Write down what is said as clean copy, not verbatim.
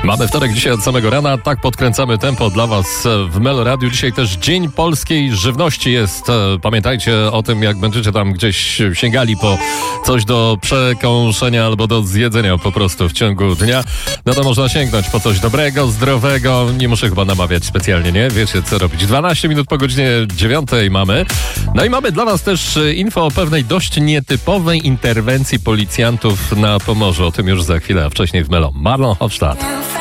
Mamy wtorek dzisiaj od samego rana, tak podkręcamy tempo dla Was w Melo Radio. Dzisiaj też Dzień Polskiej Żywności jest. Pamiętajcie o tym, jak będziecie tam gdzieś sięgali po coś do przekąszenia albo do zjedzenia po prostu w ciągu dnia. No to można sięgnąć po coś dobrego, zdrowego. Nie muszę chyba namawiać specjalnie, nie? Wiecie co robić. 12 minut po godzinie 9 mamy. No i mamy dla Was też info o pewnej dość nietypowej interwencji policjantów na Pomorzu. O tym już za chwilę, a wcześniej w Melo. Marlon Hofstadt.